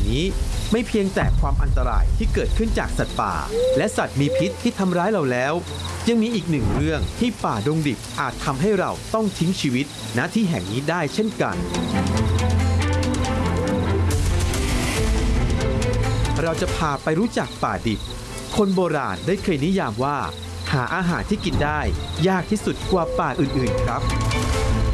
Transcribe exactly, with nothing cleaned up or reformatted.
นี้ไม่เพียงแต่ความอันตรายที่เกิดขึ้นจากสัตว์ป่าและสัตว์มีพิษที่ทำร้ายเราแล้วยังมีอีกหนึ่งเรื่องที่ป่าดงดิบอาจทำให้เราต้องทิ้งชีวิตณที่แห่งนี้ได้เช่นกันเราจะพาไปรู้จักป่าดิบคนโบราณได้เคยนิยามว่าหาอาหารที่กินได้ยากที่สุดกว่าป่าอื่นๆครับ